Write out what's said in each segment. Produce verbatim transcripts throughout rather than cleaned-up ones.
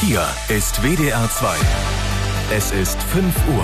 Hier ist W D R zwei. Es ist fünf Uhr.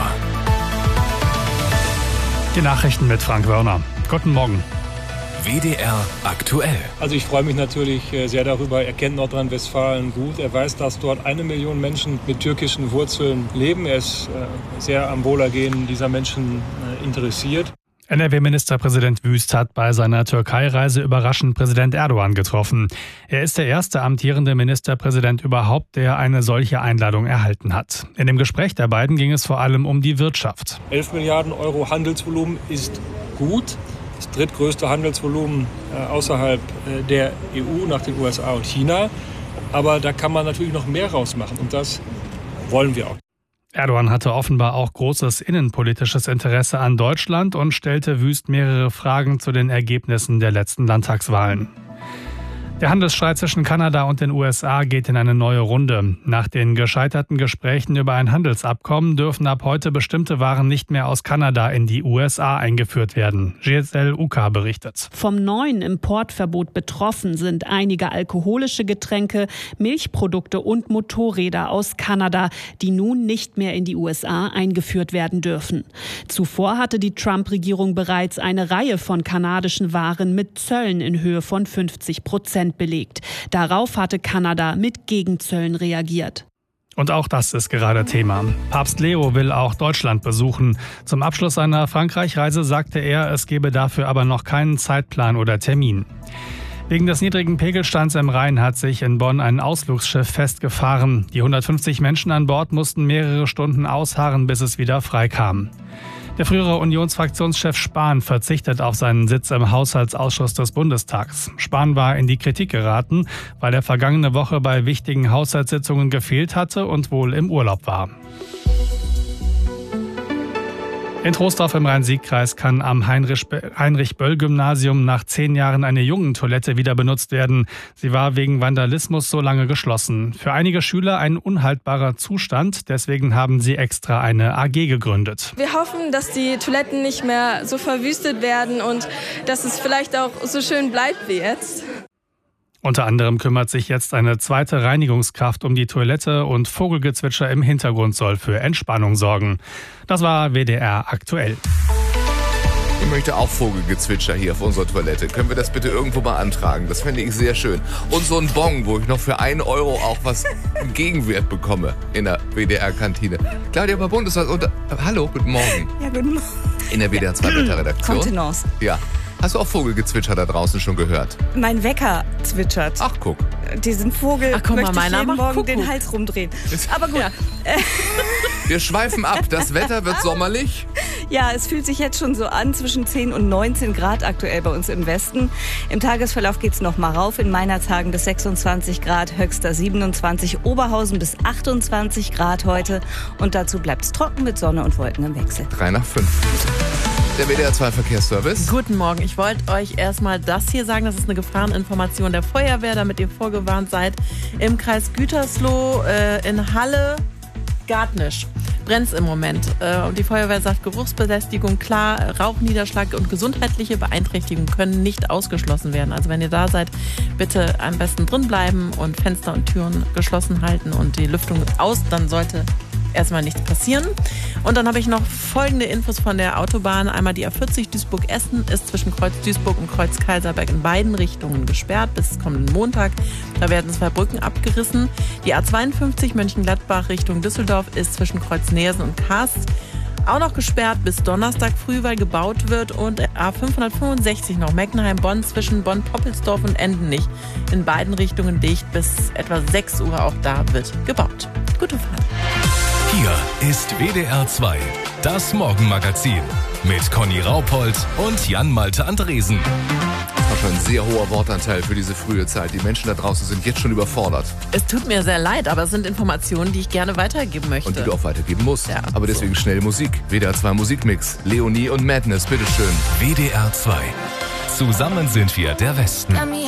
Die Nachrichten mit Frank Wörner. Guten Morgen. W D R aktuell. Also ich freue mich natürlich sehr darüber. Er kennt Nordrhein-Westfalen gut. Er weiß, dass dort eine Million Menschen mit türkischen Wurzeln leben. Er ist sehr am Wohlergehen dieser Menschen interessiert. N R W-Ministerpräsident Wüst hat bei seiner Türkei-Reise überraschend Präsident Erdogan getroffen. Er ist der erste amtierende Ministerpräsident überhaupt, der eine solche Einladung erhalten hat. In dem Gespräch der beiden ging es vor allem um die Wirtschaft. elf Milliarden Euro Handelsvolumen ist gut. Das drittgrößte Handelsvolumen außerhalb der E U nach den U S A und China. Aber da kann man natürlich noch mehr rausmachen und das wollen wir auch. Erdogan hatte offenbar auch großes innenpolitisches Interesse an Deutschland und stellte Wüst mehrere Fragen zu den Ergebnissen der letzten Landtagswahlen. Der Handelsstreit zwischen Kanada und den U S A geht in eine neue Runde. Nach den gescheiterten Gesprächen über ein Handelsabkommen dürfen ab heute bestimmte Waren nicht mehr aus Kanada in die U S A eingeführt werden. Giselle Uka berichtet. Vom neuen Importverbot betroffen sind einige alkoholische Getränke, Milchprodukte und Motorräder aus Kanada, die nun nicht mehr in die U S A eingeführt werden dürfen. Zuvor hatte die Trump-Regierung bereits eine Reihe von kanadischen Waren mit Zöllen in Höhe von fünfzig Prozent belegt. Darauf hatte Kanada mit Gegenzöllen reagiert. Und auch das ist gerade Thema. Papst Leo will auch Deutschland besuchen. Zum Abschluss seiner Frankreich-Reise sagte er, es gebe dafür aber noch keinen Zeitplan oder Termin. Wegen des niedrigen Pegelstands im Rhein hat sich in Bonn ein Ausflugsschiff festgefahren. Die hundertfünfzig Menschen an Bord mussten mehrere Stunden ausharren, bis es wieder freikam. Der frühere Unionsfraktionschef Spahn verzichtet auf seinen Sitz im Haushaltsausschuss des Bundestags. Spahn war in die Kritik geraten, weil er vergangene Woche bei wichtigen Haushaltssitzungen gefehlt hatte und wohl im Urlaub war. In Troisdorf im Rhein-Sieg-Kreis kann am Heinrich-Böll-Gymnasium nach zehn Jahren eine Jungentoilette wieder benutzt werden. Sie war wegen Vandalismus so lange geschlossen. Für einige Schüler ein unhaltbarer Zustand. Deswegen haben sie extra eine A G gegründet. Wir hoffen, dass die Toiletten nicht mehr so verwüstet werden und dass es vielleicht auch so schön bleibt wie jetzt. Unter anderem kümmert sich jetzt eine zweite Reinigungskraft um die Toilette und Vogelgezwitscher im Hintergrund soll für Entspannung sorgen. Das war W D R aktuell. Ich möchte auch Vogelgezwitscher hier auf unserer Toilette. Können wir das bitte irgendwo beantragen? Das fände ich sehr schön. Und so ein Bon, wo ich noch für einen Euro auch was im Gegenwert bekomme in der W D R-Kantine. Claudia Babund, unter... Hallo, guten Morgen. Ja, guten Morgen. In der W D R zwei Wetterredaktion. Kontenance. Ja. Hast du auch Vogelgezwitscher da draußen schon gehört? Mein Wecker zwitschert. Ach, guck. Diesen Vogel Ach, guck mal, möchte ich meiner jeden macht Morgen Kuckuck. den Hals rumdrehen. Aber gut. Ja. Wir schweifen ab. Das Wetter wird sommerlich. Ja, es fühlt sich jetzt schon so an, zwischen zehn und neunzehn Grad aktuell bei uns im Westen. Im Tagesverlauf geht es noch mal rauf. In Meinerzhagen bis sechsundzwanzig Grad, Höxter siebenundzwanzig, Oberhausen bis achtundzwanzig Grad heute. Und dazu bleibt es trocken mit Sonne und Wolken im Wechsel. drei nach fünf. Der W D R zwei Verkehrsservice. Guten Morgen. Ich wollte euch erstmal das hier sagen. Das ist eine Gefahreninformation der Feuerwehr, damit ihr vorgewarnt seid. Im Kreis Gütersloh, äh, in Halle, Gartnisch brennt es im Moment. Äh, die Feuerwehr sagt Geruchsbelästigung, klar, Rauchniederschlag und gesundheitliche Beeinträchtigungen können nicht ausgeschlossen werden. Also wenn ihr da seid, bitte am besten drin bleiben und Fenster und Türen geschlossen halten und die Lüftung aus, dann sollte erstmal nichts passieren. Und dann habe ich noch folgende Infos von der Autobahn. Einmal die A vierzig Duisburg-Essen ist zwischen Kreuz Duisburg und Kreuz Kaiserberg in beiden Richtungen gesperrt bis kommenden Montag. Da werden zwei Brücken abgerissen. Die A zweiundfünfzig Mönchengladbach Richtung Düsseldorf ist zwischen Kreuz Neersen und Kaast auch noch gesperrt bis Donnerstag früh, weil gebaut wird. Und A fünfhundertfünfundsechzig noch Meckenheim-Bonn zwischen Bonn-Poppelsdorf und Endenich in beiden Richtungen dicht bis etwa sechs Uhr. Auch da wird gebaut. Gute Fahrt. Hier ist W D R zwei, das Morgenmagazin mit Conny Raupold und Jan-Malte Andresen. Das war schon ein sehr hoher Wortanteil für diese frühe Zeit. Die Menschen da draußen sind jetzt schon überfordert. Es tut mir sehr leid, aber es sind Informationen, die ich gerne weitergeben möchte. Und die du auch weitergeben musst. Ja, aber deswegen so. Schnell Musik. W D R zwei Musikmix. Leonie und Madness, bitteschön. W D R zwei. Zusammen sind wir der Westen.